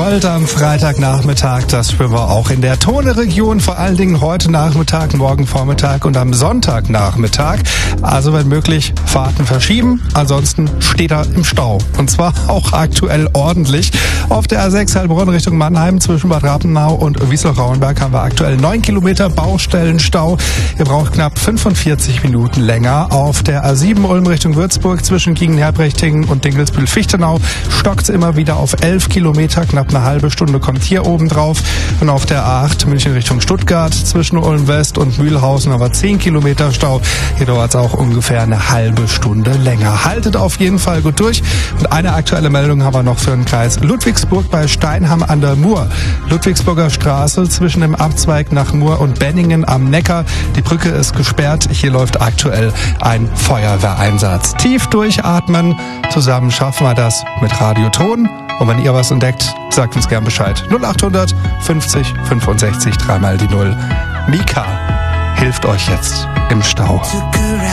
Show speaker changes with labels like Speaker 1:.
Speaker 1: Voll am Freitagnachmittag, das spüren wir auch in der Tone-Region, vor allen Dingen heute Nachmittag, morgen Vormittag und am Sonntagnachmittag. Also wenn möglich, Fahrten verschieben, ansonsten steht er im Stau. Und zwar auch aktuell ordentlich. Auf der A6 Heilbronn Richtung Mannheim zwischen Bad Rappenau und Wiesloch-Rauenberg haben wir aktuell 9 Kilometer Baustellenstau. Ihr braucht knapp 45 Minuten länger. Auf der A7 Ulm Richtung Würzburg zwischen Giegen-Herbrechtingen und Dingelsbühl-Fichtenau stockt es immer wieder auf 11 Kilometer. Knapp eine halbe Stunde kommt hier oben drauf. Und auf der A8 München Richtung Stuttgart zwischen Ulm West und Mühlhausen aber 10 Kilometer Stau. Hier dauert es auch ungefähr eine halbe Stunde länger. Haltet auf jeden Fall gut durch. Und eine aktuelle Meldung haben wir noch für den Kreis Ludwigsburg bei Steinham an der Mur. Ludwigsburger Straße zwischen dem Abzweig nach Mur und Benningen am Neckar. Die Brücke ist gesperrt. Hier läuft aktuell ein Feuerwehreinsatz. Tief durchatmen. Zusammen schaffen wir das mit Radioton. Und wenn ihr was entdeckt, sagt uns gern Bescheid. 0800 50 65 3 mal die 0. Mika hilft euch jetzt im Stau.